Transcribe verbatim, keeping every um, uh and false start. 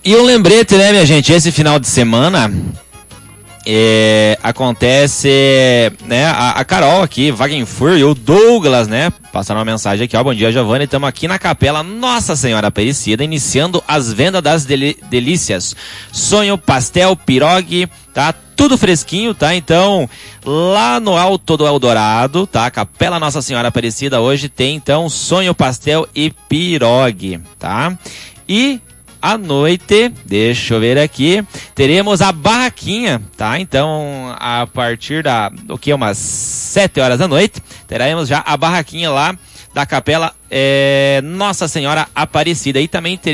E um lembrete, né, minha gente? Esse final de semana é, acontece, né, a, a Carol aqui, Wagenfur e o Douglas, né, passaram uma mensagem aqui, ó, bom dia, Giovanni, estamos aqui na Capela Nossa Senhora Aparecida, iniciando as vendas das deli- delícias, sonho, pastel, pirogue, tá, tudo fresquinho, tá, então, lá no Alto do Eldorado, tá, Capela Nossa Senhora Aparecida, hoje tem, então, sonho, pastel e pirogue, tá, e à noite, deixa eu ver aqui, teremos a barraquinha, tá? Então, a partir da, do que, umas sete horas da noite, teremos já a barraquinha lá da Capela é, Nossa Senhora Aparecida. E também teremos